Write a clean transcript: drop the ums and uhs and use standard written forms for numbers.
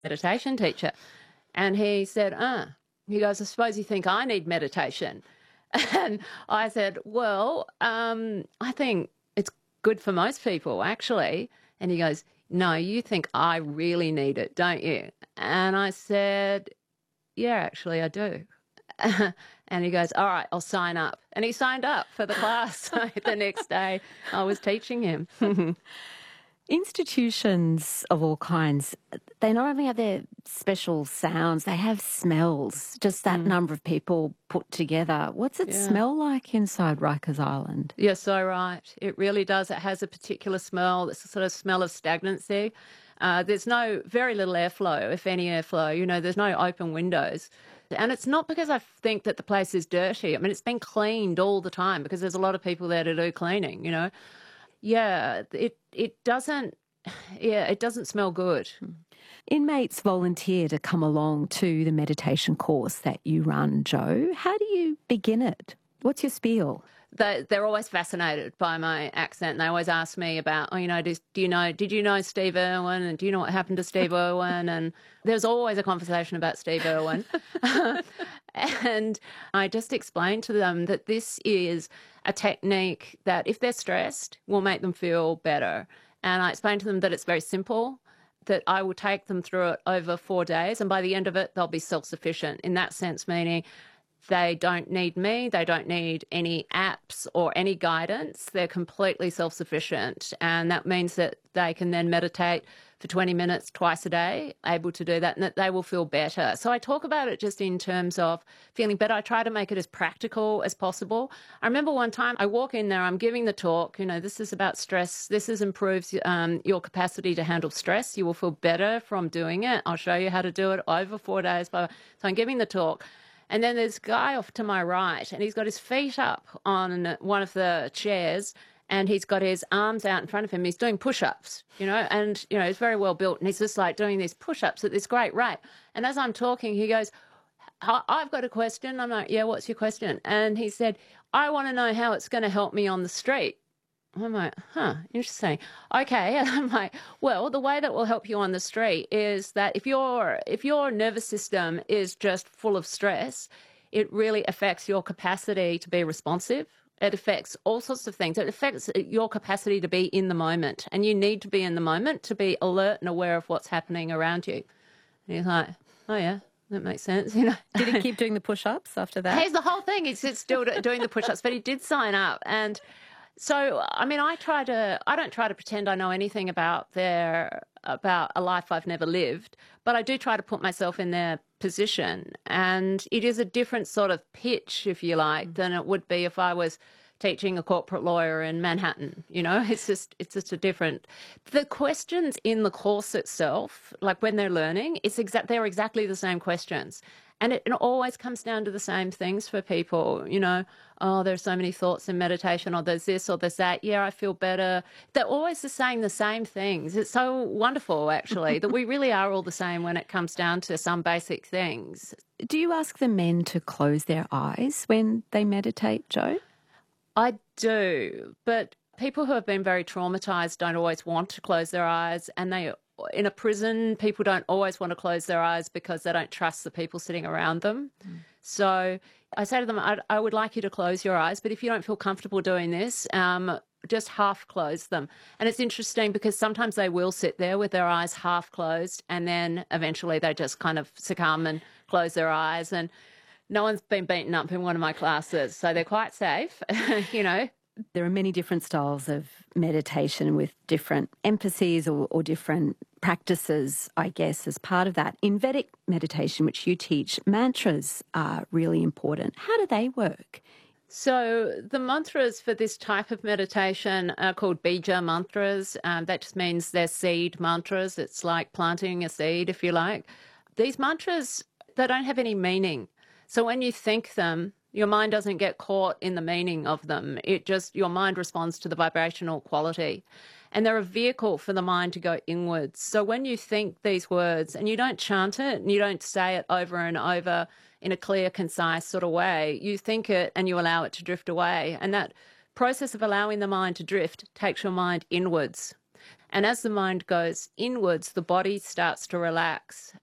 meditation teacher. And he said, he goes, I suppose you think I need meditation. And I said, well, I think it's good for most people, actually. And he goes, no, you think I really need it, don't you? And I said, yeah, actually, I do. And he goes, all right, I'll sign up. And he signed up for the class. So the next day I was teaching him. Institutions of all kinds, they not only have their special sounds, they have smells, just that number of people put together. What's it smell like inside Rikers Island? You're so right. It really does. It has a particular smell. It's a sort of smell of stagnancy. There's very little airflow, if any airflow. You know, there's no open windows. And it's not because I think that the place is dirty. I mean, it's been cleaned all the time because there's a lot of people there to do cleaning, you know. Yeah, it doesn't smell good. Inmates volunteer to come along to the meditation course that you run, Jo. How do you begin it? What's your spiel? They're always fascinated by my accent, and they always ask me about, did you know Steve Irwin, and do you know what happened to Steve Irwin? And there's always a conversation about Steve Irwin. And I just explained to them that this is a technique that, if they're stressed, will make them feel better. And I explained to them that it's very simple, that I will take them through it over 4 days, and by the end of it, they'll be self-sufficient in that sense, meaning they don't need me, they don't need any apps or any guidance. They're completely self-sufficient, and that means that they can then meditate for 20 minutes twice a day, able to do that, and that they will feel better. So I talk about it just in terms of feeling better. I try to make it as practical as possible. I remember one time I walk in there, I'm giving the talk, this is about stress. This improves your capacity to handle stress. You will feel better from doing it. I'll show you how to do it over 4 days. So I'm giving the talk. And then there's a guy off to my right, and he's got his feet up on one of the chairs, and he's got his arms out in front of him. He's doing push-ups, and, he's very well built, and he's just like doing these push-ups at this great rate. And as I'm talking, he goes, I've got a question. I'm like, yeah, what's your question? And he said, I want to know how it's going to help me on the street. I'm like, interesting. Okay. And I'm like, well, the way that will help you on the street is that if your nervous system is just full of stress, it really affects your capacity to be responsive. It affects all sorts of things. It affects your capacity to be in the moment. And you need to be in the moment to be alert and aware of what's happening around you. And he's like, oh, yeah. That makes sense, Did he keep doing the push-ups after that? Here's the whole thing. He's still doing the push-ups, but he did sign up. And so, I mean, I don't try to pretend I know anything about a life I've never lived, but I do try to put myself in their position. And it is a different sort of pitch, if you like, than it would be if I was teaching a corporate lawyer in Manhattan. It's just a different. The questions in the course itself, like when they're learning, they're exactly the same questions. And it always comes down to the same things for people, there's so many thoughts in meditation, or there's this or there's that. Yeah, I feel better. They're always saying the same things. It's so wonderful, actually, that we really are all the same when it comes down to some basic things. Do you ask the men to close their eyes when they meditate, Jo? I do, but people who have been very traumatised don't always want to close their eyes, and in a prison, people don't always want to close their eyes because they don't trust the people sitting around them. So I say to them, I would like you to close your eyes, but if you don't feel comfortable doing this, just half close them. And it's interesting because sometimes they will sit there with their eyes half closed, and then eventually they just kind of succumb and close their eyes. And no one's been beaten up in one of my classes, so they're quite safe, There are many different styles of meditation with different emphases or different practices, I guess, as part of that. In Vedic meditation, which you teach, mantras are really important. How do they work? So the mantras for this type of meditation are called bija mantras. That just means they're seed mantras. It's like planting a seed, if you like. These mantras, they don't have any meaning. So when you think them, your mind doesn't get caught in the meaning of them. Your mind responds to the vibrational quality. And they're a vehicle for the mind to go inwards. So when you think these words, and you don't chant it, and you don't say it over and over in a clear, concise sort of way, you think it and you allow it to drift away. And that process of allowing the mind to drift takes your mind inwards. And as the mind goes inwards, the body starts to relax.